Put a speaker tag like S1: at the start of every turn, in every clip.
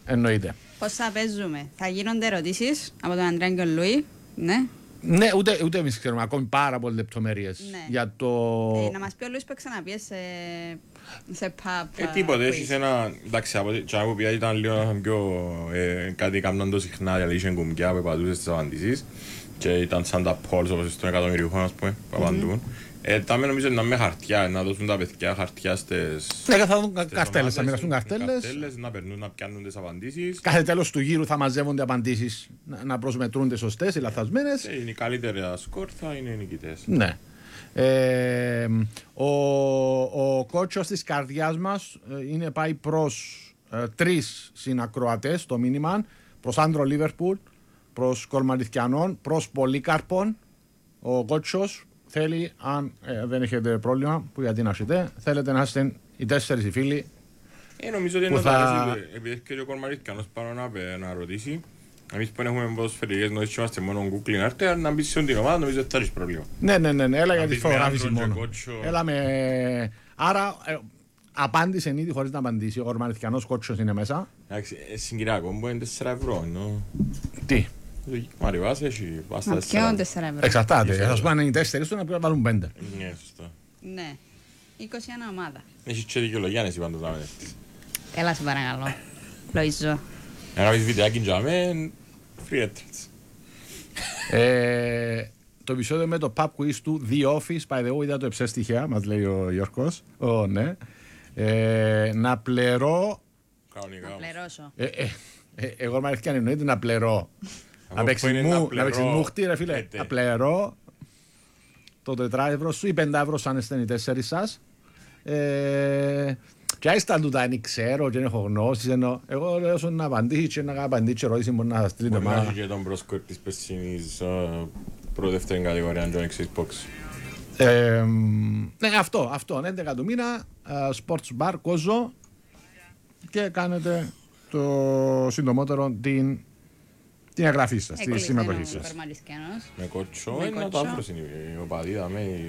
S1: Εννοείται.
S2: Πώς θα παίζουμε? Θα γίνονται ερωτήσεις από τον Αντρέα και τον Λουί. Ναι.
S1: Ναι, ούτε εμείς ξέρουμε ακόμη πάρα πολλές λεπτομέρειες για το.
S2: Να μας πει ο Λουίς που ξαναπιέ σε pub.
S3: Τίποτε, έχεις ένα. Εντάξει, από την που πια ήταν λίγο πιο. Κάτι κάμναν το συχνά, δηλαδή είχε κουμπιά που πατούσες στις απαντήσεις και ήταν σαν τα polls όπως στον εκατομμυριούχο, ας πούμε, που απαντούν. Τα με νομίζω να με χαρτιά, να δώσουν τα παιδιά χαρτιά στις.
S1: Ναι, θα δουν καρτέλες, θα μοιραστούν καρτέλες.
S3: Να περνούν, να πιάνουν τις απαντήσεις.
S1: Κάθε τέλος του γύρου θα μαζεύονται απαντήσεις να προσμετρούνται σωστές ή λαθασμένες.
S3: Είναι οι καλύτερα σκορ, θα είναι οι νικητές.
S1: Ναι. Ο κότσος της καρδιάς μας είναι πάει προς 3 συνακροατές το μήνυμα, προς Άντρο Λίβερπουλ, προς Κορμαλιθκιανών, προς Πολύκαρπον. Ο κότσος θέλει, αν δεν έχετε πρόβλημα, που γιατί να έχετε, θέλετε να είστε οι 4 οι φίλοι.
S3: Νομίζω ότι είναι θα... επειδή και ο Κορμαλιθκιανός πάνω να ρωτήσει. Εμείς που έχουμε ποδοσφαιρικές νόησεις και είμαστε μόνο Google Arte, αν μπεις σε την ομάδα νομίζω ότι θα έχεις πρόβλημα.
S1: Ναι, έλα για τη φωτογράφηση μόνο. Έλα με... Άρα, απάντησε ήδη χωρίς να απαντήσει. Ο Κορμαλιθκιανός κότσος είναι μέσα.
S3: Εντάξει, συγκυριακό μου είναι 4 ευρώ.
S1: Τι?
S3: Μαριβάς έχει πάστα 4
S2: ευρώ.
S1: Εξαρτάται, θα σας πάνε οι 4 του να βάλουν 5.
S3: Ναι, σωστά.
S2: Ναι, 21 ομάδα.
S3: Έχεις και δικαιολογία να εσύ πάντως να μενεύτης.
S2: Έλα σε παρακαλώ, Λοϊζό.
S3: Να πεις βιντεάκι για μεν, free entrance.
S1: Το επεισόδιο με το pub quiz του The Office, by the way, είδα το εψές τυχαία, μας λέει ο Γιώργος. Ναι. Να πληρώ.
S2: Να πληρώσω.
S1: Εγώ μ' αρέσει αν εννοείται να πληρώ. Να παίξεις μούχτη ρε φίλε. Να πληρώ το 4 ευρώ σου ή 5 ευρώ σαν είστε οι 4 σας. Και άιστα τούτα είναι ξέρω και έχω γνώσεις. Εγώ λέω σου να απαντήσει και να απαντήσει και ρώτηση μπορεί να σας στείλει το μάνα.
S3: Μπορεί να έχει και τον πρόσκορ της περσινής πρώτη-δεύτερη κατηγορία αν και Xbox.
S1: Ναι, αυτό, 11 του μήνα, sports bar, κόζο και κάνετε το συντομότερο την εγγραφή σας, τη συμμετοχή σας.
S3: Με κότσο, ένα το άνθρωπος είναι η οπαδίδα με η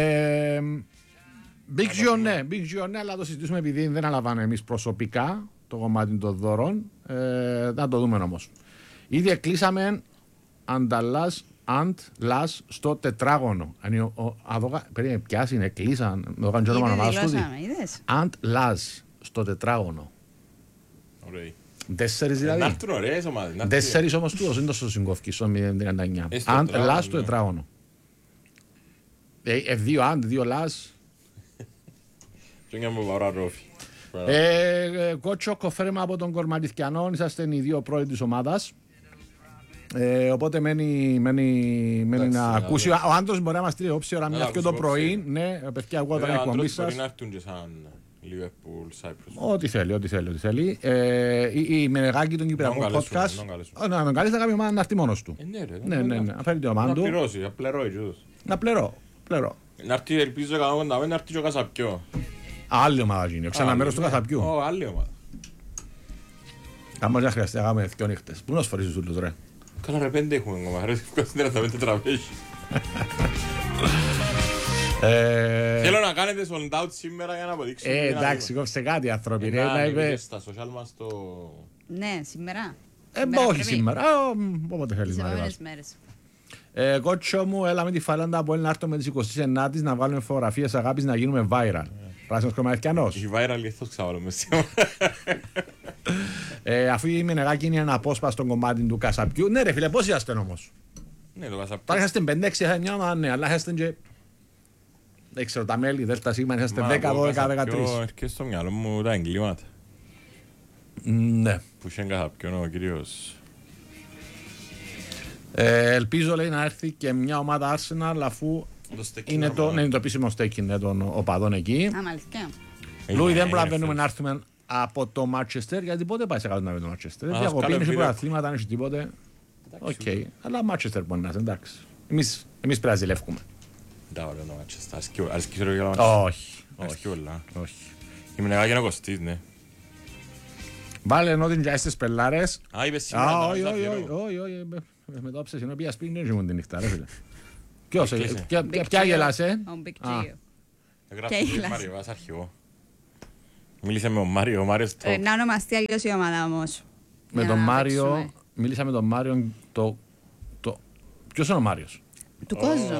S1: Big Gio, ναι, αλλά το συζητήσουμε επειδή δεν αναλαμβάνω εμείς προσωπικά το κομμάτι των δώρων. Να το δούμε όμως. Ήδη εκλείσαμε ανταλλάς Λας στο τετράγωνο. Περίμενε, ποιας είναι, κλείσαν. Το κάνουν και όνομα να βάζω Λας στο τετράγωνο.
S3: Ωραία.
S1: 4 δηλαδή.
S3: Να έρθουν ωραίες ομάδες.
S1: 4 όμως του, είναι τόσο συγκόφκι στο 0-19. Λας στο τετράγωνο. 2 2 Λας.
S3: Και μια μου βαρά ρόφι.
S1: Κότσο, κοφέρμα από τον Κορμαλιθκιανό, είσαστε οι δύο πρώην της ομάδας. Οπότε μένει να ακούσει. Ο άντρος μπορεί να μας στείλει όψη ώρα μια και το πρωί. Ναι, παιδιά, εγώ όταν εκπομπή σας.
S3: Μπορεί να έρθουν και σαν Liverpool, Cyprus.
S1: Ό,τι θέλει. Η Μενεγάκη των Κυπριακών podcast. Να τον καλείς να κάνει ομάδα να έρθει μόνος του. Ναι, να φέρει την ομάδα του.
S3: Να πληρώσει, να πληρώσει.
S1: Να πληρώ.
S3: Να έρθει, ελπίζω να έρθει και ο Κασαπιό.
S1: Άλλη ομάδα γίνει, ξανά μέρος του Κασαπιού.
S3: Άλλη ομάδα.
S1: Άμα δεν χρειαστεί να κάνουμε 2 νύχτες. Πού να σφορήσεις τους ρε.
S3: Καλά ρε 5 έχουμε ακόμα, ρε 35 τραπέζι. Θέλω να κάνετε sold out σήμερα για να αποδείξω.
S1: Εντάξει, κόψε κάτι άνθρωποι.
S3: Στα social μας το...
S2: Ναι, σήμερα.
S1: Όχι σήμερα, όποτε θέλεις να ρεβάς. Κότσο μου, έλα με τη φαλάντα από να έρθω με τις 29 να βγάλουμε φωτογραφίες αγάπης να γίνουμε viral. Πράσινος Κορμαλιθκιανός.
S3: Η viral ήθος ξαβάλουμε σήμερα.
S1: Αφού η Μενεγάκη είναι ένα απόσπαστο κομμάτι του Κασαπιού. Ναι ρε φίλε, πώς είσαστε όμως.
S3: Ναι, το Κασαπιού.
S1: Τώρα είσαστε 5-6 μια ομάδα, ναι, αλλά είσαστε και... Δεν ξέρω τα μέλη, Δέλτα Σίγμα, είσαστε 10-12-13.
S3: Έρχεται στο μυαλό μου τα εγκλήματα.
S1: Ναι.
S3: Που είχε Κασαπιόν ο κυρίως.
S1: Ελπίζω λέει να έρθει και μια ομάδα Arsenal αφού είναι το επίσημο στέκι των οπαδών εκεί.
S2: Αμαλθικά.
S1: Λούι δεν προλαβαίνουμε να έρθουμε από το Manchester γιατί πότε πάει σε κάτω να βρει το Manchester. Διακοπή είναι σε προαθλήματα, αν έχει τίποτε. Οκ, αλλά Manchester μπορεί να είσαι, εντάξει. Εμείς πρέπει να ζηλεύουμε.
S3: Τα ωραία το Manchester, αρέσκει το για Manchester.
S1: Όχι.
S3: Όχι. Η Μενεγάκη είναι κοστής, ναι.
S1: Βάλε ενώ την γιάσεις τις πελάρες.
S3: Α, είπες σήμερα.
S1: Όχι. Με το ψεσινό πήγα σπίτι δεν ήμουν την νύχτα ρε φίλε. Ποιος, ποια γελάσε.
S2: Ο Big Gio.
S3: Έγραψε Μάριο, ας αρχηγό. Μίλησε με ο Μάριο, ο Μάριος το...
S2: Να ονομαστεί αλλιώς η ομάδα όμως.
S1: Με τον Μάριο, μίλησα με τον Μάριο. Ποιος είναι ο Μάριος?
S2: Του Κόζο.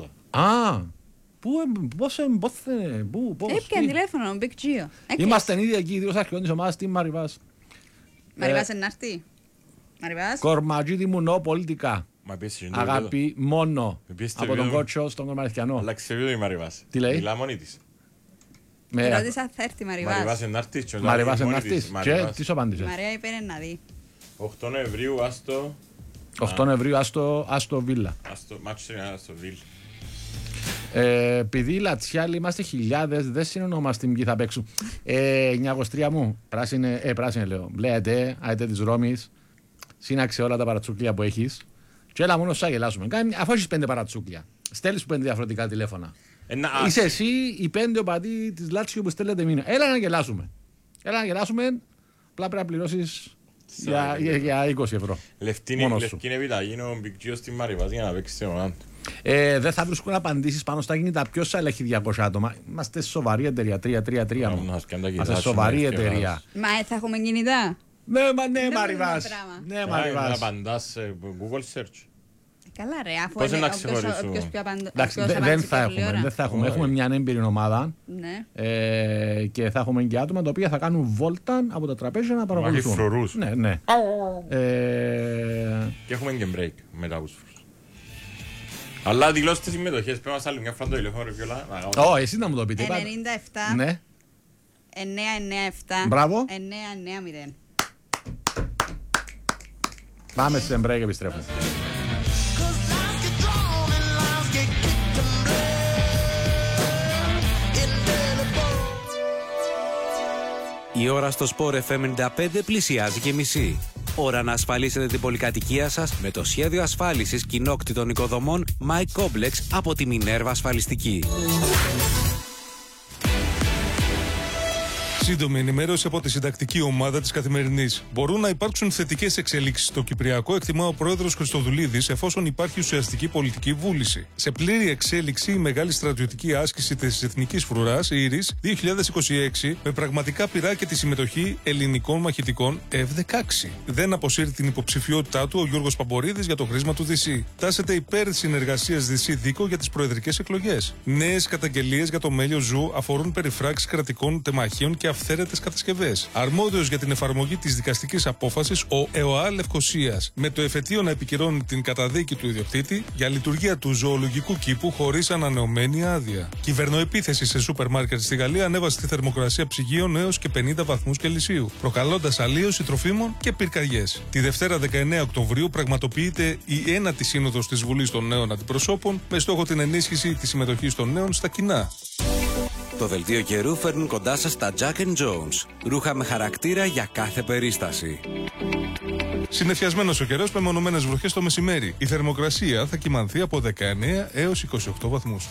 S1: Πώς
S2: Έπιαν τηλέφωνο, Big Gio.
S1: Είμαστε ήδη εκεί, δύο αρχηγών της ομάδας, τι Μαριβάς.
S2: Μαριβάς είναι να έρθει. Μαριβάς.
S1: Κορματζίδι μου νο πολιτικά. Αγάπη μόνο από τον κότσο στον Κορμαριθιανό.
S3: Αλλά ξέρω η Μαριβάς.
S1: Τι λέει?
S3: Μιλά μόνη της.
S2: Ρώτησα θα έρθει Μαριβάς.
S3: Μαριβάς είναι να έρθεις.
S1: Και τι σου
S2: Η
S1: απάντησες?
S2: Μαρία είπε να δει.
S3: 8 Νοεμβρίου, άστο
S1: 8 Νοεμβρίου, άστο Βίλα.
S3: Άστο Βίλ.
S1: Επειδή οι Λατσιάλοι είμαστε χιλιάδες, δεν συνεννοούμαστε ποιοι θα παίξουν. 923 μου, πράσινε λέω. Μπλε αετέ της Ρώμης, σύναξε όλα τα παρατσούκλια που έχεις. Και έλα μόνο σου αγελάσουμε. Αφού έχεις 5 παρατσούκλια, στέλνεις 5 διαφορετικά τηλέφωνα. Είσαι εσύ οι 5 οπαδοί της Λάτσιο που στέλνετε μήνα. Έλα να γελάσουμε. Απλά πρέπει να πληρώσεις για 20 ευρώ.
S3: Λευκή είναι επιταγή ο Big Gio στη Μαριβάς για να παίξει την ομάδα του.
S1: Δεν θα βρίσκουν απαντήσεις πάνω στα κινητά. Ποιος ελέγχει 200 άτομα? Είμαστε σοβαρή εταιρεία. 333 μου. Είμαστε σοβαρή εταιρεία.
S2: Μα θα έχουμε κινητά.
S1: Ναι, Μαριβάς. Ναι, Μαριβάς.
S3: Να απαντάς σε Google Search.
S2: Καλά ρε, αφού
S3: πώς
S2: είναι
S3: να ξεχωρίσουμε.
S2: όποιος πιο
S1: Εντάξει, δεν θα έχουμε. Έχουμε μια ανέμπειρη ομάδα και θα έχουμε και άτομα τα οποία θα κάνουν βόλτα από τα τραπέζια να παρακολουθούν.
S3: Μάχει φρουρούς.
S1: Ναι.
S3: Και έχουμε και break μετά από τους φρουρούς. Αλλά δηλώστε συμμετοχές, πρέπει να μας άλλη μια φορά το τηλέφωνο ρε Βιολά.
S1: Εσύ να μου το πείτε.
S2: 97
S1: Ναι.
S2: 997
S1: Μπράβο.
S2: 990.
S1: Πάμε σε break, επιστρέφουμε.
S4: Η ώρα στο Sport FM 95 πλησιάζει και μισή. Ώρα να ασφαλίσετε την πολυκατοικία σας με το σχέδιο ασφάλισης κοινόκτητων οικοδομών My Complex από τη Minerva Ασφαλιστική.
S5: Σύντομη ενημέρωση από τη συντακτική ομάδα της Καθημερινής. Μπορούν να υπάρξουν θετικές εξελίξεις στο Κυπριακό, εκτιμά ο πρόεδρος Χριστοδουλίδης, εφόσον υπάρχει ουσιαστική πολιτική βούληση. Σε πλήρη εξέλιξη η μεγάλη στρατιωτική άσκηση της Εθνικής Φρουράς, ΙΡΙΣ 2026, με πραγματικά πειρά και τη συμμετοχή ελληνικών μαχητικών F-16. Δεν αποσύρει την υποψηφιότητά του ο Γιώργος Παμπορίδης για το χρήσμα του ΔΣ. Τάσεται υπέρ συνεργασίας ΔΣ-Δίκο για τις προεδρικές εκλογές. Νέες καταγγελίες για το μέλιο Ζου αφορούν περιφράξεις κρατικών τεμαχίων και αυθαίρετες κατασκευές. Αρμόδιος για την εφαρμογή της δικαστικής απόφασης ο ΕΟΑ Λευκοσίας, με το εφετείο να επικυρώνει την καταδίκη του ιδιοκτήτη για λειτουργία του ζωολογικού κήπου χωρίς ανανεωμένη άδεια. Κυβερνοεπίθεση σε σούπερ μάρκετ στη Γαλλία ανέβασε τη θερμοκρασία ψυγείων έως και 50 βαθμούς Κελσίου, προκαλώντας αλλίωση τροφίμων και πυρκαγιές. Τη Δευτέρα 19 Οκτωβρίου πραγματοποιείται η 1η Σύνοδος της Βουλής των Νέων Αντιπροσώπων με στόχο την ενίσχυση της συμμετοχής των νέων στα κοινά.
S4: Το δελτίο καιρού φέρνουν κοντά σας τα Jack & Jones. Ρούχα με χαρακτήρα για κάθε περίσταση.
S5: Συννεφιασμένος ο καιρός με μονομένες βροχές το μεσημέρι. Η θερμοκρασία θα κυμανθεί από 19 έως 28 βαθμούς.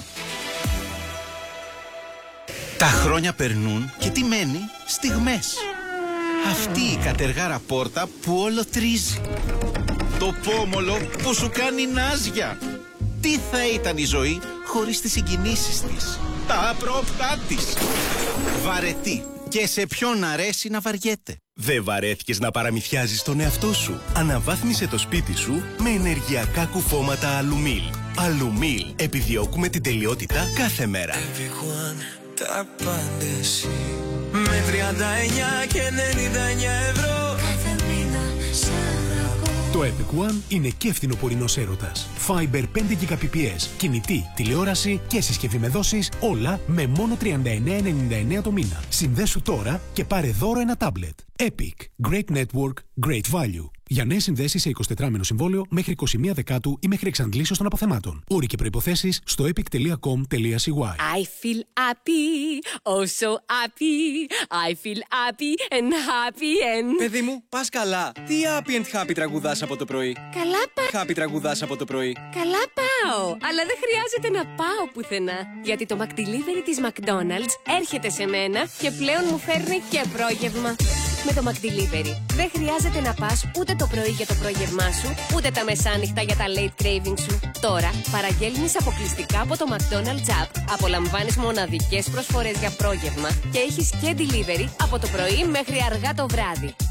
S6: Τα χρόνια περνούν και τι μένει? Στιγμές. Αυτή η κατεργάρα πόρτα που όλο τρίζει. Το πόμολο που σου κάνει νάζια. Τι θα ήταν η ζωή χωρίς τις συγκινήσεις της, τα απρόπτά της. Βαρετή. Και σε ποιον αρέσει να βαριέται.
S7: Δεν βαρέθηκες να παραμυθιάζεις τον εαυτό σου? Αναβάθμισε το σπίτι σου με ενεργειακά κουφώματα Αλουμίλ. Αλουμίλ. Επιδιώκουμε την τελειότητα κάθε μέρα.
S8: Τα πάντες με 39 και 99 ευρώ κάθε μήνα σ' αγαπώ.
S9: Το Epic One είναι και φθινοπορεινός έρωτας. Fiber 5 Gbps, κινητή, τηλεόραση και συσκευή με δόσεις, όλα με μόνο 39,99 το μήνα. Συνδέσου τώρα και πάρε δώρο ένα τάμπλετ. Epic. Great network, great value. Για νέες συνδέσεις σε 24μηνο συμβόλαιο μέχρι 21 Δεκάτου ή μέχρι εξαντλήσεως των αποθεμάτων. Όροι και προϋποθέσεις στο epic.com.cy.
S10: I feel happy, oh so happy. I feel happy and happy and...
S11: Παιδί μου, πας καλά. Τι happy and happy τραγουδάς από το πρωί?
S10: Καλά πάω.
S11: Happy τραγουδάς από το πρωί.
S10: Καλά πάω, αλλά δεν χρειάζεται να πάω πουθενά. Γιατί το McDelivery της McDonald's έρχεται σε μένα και πλέον μου φέρνει και πρόγευμα. Με το McDelivery δεν χρειάζεται να πας ούτε το πρωί για το πρόγευμά σου, ούτε τα μεσάνυχτα για τα late craving σου. Τώρα παραγγέλνεις αποκλειστικά από το McDonald's App, απολαμβάνεις μοναδικές προσφορές για πρόγευμα και έχεις και delivery από το πρωί μέχρι αργά το βράδυ.